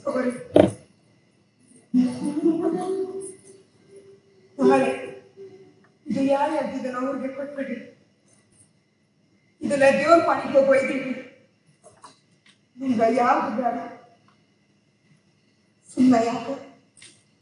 ತಗೋರಿ. ನಾಳೆ ಇದು ಯಾರು ಅದ್ದಿದ್ದನೋ ಅವ್ರಿಗೆ ಕೊಟ್ಬಿಡಿ. ಇದೆಲ್ಲ ದೇವ್ರ ಪಾಣಿಗೆ ಹೋಗಿ ಒಯ್ದೀವಿ. ನಿಮ್ಗೆ ಯಾವ್ದು ಬೇಡ, ಸುಮ್ಮನೆ ಯಾಕೆ